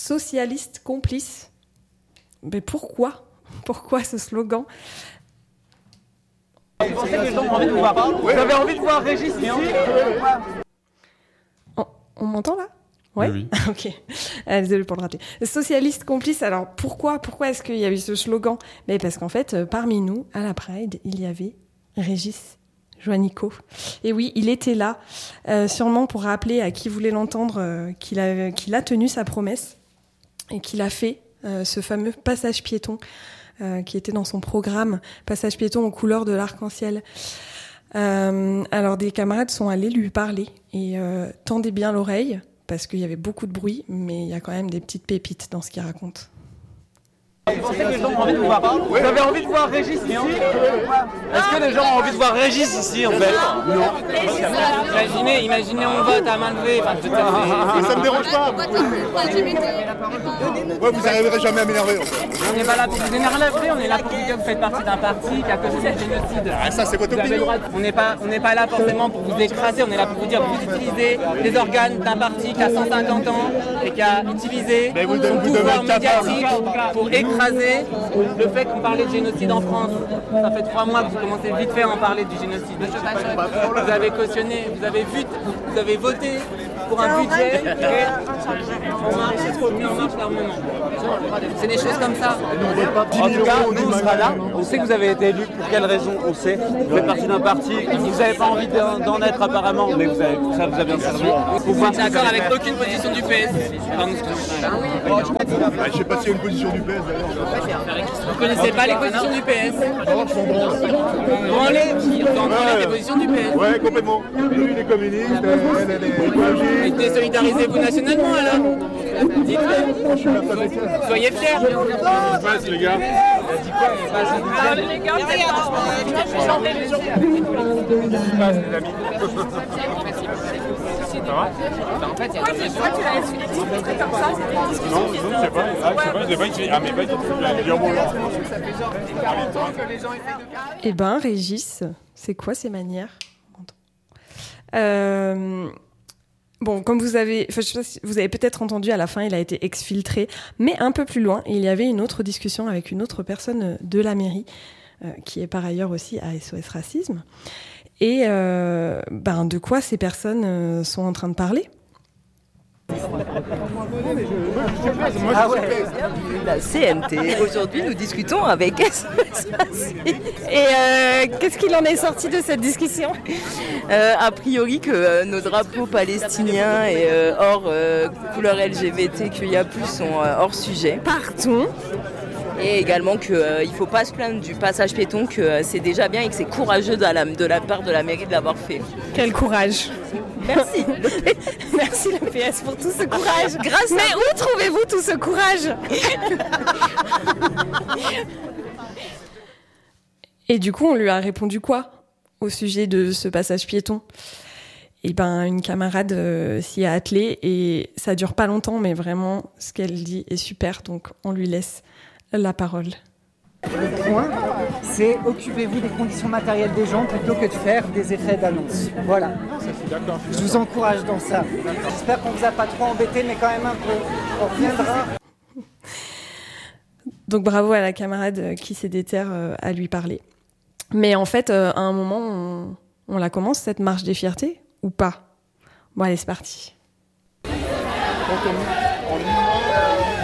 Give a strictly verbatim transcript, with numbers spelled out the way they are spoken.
socialiste complice. Mais pourquoi ? Pourquoi ce slogan ? Vous pensez que les gens ont envie de vous voir ? Vous avez envie de voir Régis ici ? on, on m'entend là ? Ouais. Oui, oui. Ok. Euh, désolé pour le rater. Socialiste complice. Alors pourquoi Pourquoi est-ce qu'il y a eu ce slogan ? Mais parce qu'en fait, euh, parmi nous, à la Pride, il y avait Régis Juanico. Et oui, il était là, euh, sûrement pour rappeler à qui voulait l'entendre euh, qu'il a, qu'il a tenu sa promesse et qu'il a fait euh, ce fameux passage piéton euh, qui était dans son programme, passage piéton aux couleurs de l'arc-en-ciel. Euh, alors des camarades sont allés lui parler et euh, tendez bien l'oreille parce qu'il y avait beaucoup de bruit, mais il y a quand même des petites pépites dans ce qu'il raconte. Vous pensez que les gens ont envie de vous voir ? Vous avez envie de voir Régis ici ? Est-ce que les gens ont envie de voir Régis ici en fait ? Non. Imaginez, imaginez on vote à main levée. Enfin, je veux dire, Mais ça me dérange pas. Ouais, vous n'arriverez jamais à m'énerver. on n'est pas là pour vous énerver, on est là pour vous dire que vous faites partie d'un parti qui a causé le génocide. Ah, ça, c'est votre Vous avez le opinion. droit de- On n'est pas, on n'est pas là forcément pour vous écraser, on est là pour vous dire que vous utilisez les organes d'un parti qui a cent cinquante ans et qui a utilisé Mais vous son devez- vous pouvoir devez être capable. médiatique pour écraser le fait qu'on parlait de génocide en France. Ça fait trois mois que vous commencez vite fait à en parler du génocide. Vous avez cautionné, vous avez vu, vous avez voté pour un budget qui est en marche, qui en marche largement. C'est des choses comme ça. En tout cas, nous on sera là. On sait que vous avez été élu. Pour quelle raison ? On sait. Vous faites partie d'un parti. Vous n'avez pas envie d'en d'en être apparemment, mais vous avez, ça vous a bien servi. Pour Vous voir êtes ce que vous d'accord allez avec faire. aucune position du P S. Pardon, excusez-moi. Ah, je sais pas s'il y a une position du P S d'ailleurs. Vous connaissez pas les positions du P S. Alors, je s'en branle. Branlez, vous en branlez des positions du P S. Ouais, complètement. Lui, il est communiste, elle, elle est écologique. Désolidarisez-vous nationalement alors. Dites-le. Soyez fiers. Passe, les gars. En fait, il y a des Non, non, je sais pas. Ah, je sais pas, je l'ai pas écrit. Ah, mais pas du tout. Je vais dire bonjour. Eh ben, Régis, c'est quoi ces manières ? euh, Bon, comme vous avez, enfin, je sais pas si vous avez peut-être entendu, à la fin, il a été exfiltré, mais un peu plus loin, il y avait une autre discussion avec une autre personne de la mairie, euh, qui est par ailleurs aussi à S O S Racisme. Et euh, ben, de quoi ces personnes euh, sont en train de parler ? Ah ouais. La C N T. Aujourd'hui, nous discutons avec S O S Racisme. Et euh, qu'est-ce qu'il en est sorti de cette discussion ? Euh, a priori que euh, nos drapeaux palestiniens et euh, hors euh, couleur L G B T Q I A plus, sont euh, hors sujet. Partons. Et également qu'il ne faut pas se plaindre du passage piéton, que euh, c'est déjà bien et que c'est courageux de la, de la part de la mairie de l'avoir fait. Quel courage. Merci. Merci le P S pour tout ce courage. Grâce à Mais où trouvez-vous tout ce courage ? Et du coup, on lui a répondu quoi au sujet de ce passage piéton ? Et ben, une camarade euh, s'y a attelée et ça dure pas longtemps, mais vraiment, ce qu'elle dit est super, donc on lui laisse la parole. Le point, c'est occupez-vous des conditions matérielles des gens plutôt que de faire des effets d'annonce. Voilà. Je vous encourage dans ça. J'espère qu'on vous a pas trop embêté, mais quand même un peu. On reviendra. Donc bravo à la camarade qui s'est déterre euh, à lui parler. Mais en fait, euh, à un moment, on, on la commence, cette marche des fiertés, ou pas ? Bon, allez, c'est parti. En